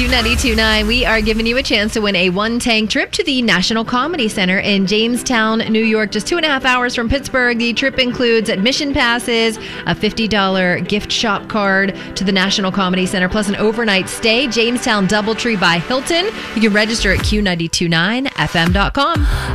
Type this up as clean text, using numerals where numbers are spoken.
Q92.9. We are giving you a chance to win a one-tank trip to the National Comedy Center in Jamestown, New York, just 2.5 hours from Pittsburgh. The trip includes admission passes, a $50 gift shop card to the National Comedy Center, plus an overnight stay. Jamestown Doubletree by Hilton. You can register at Q929fm.com.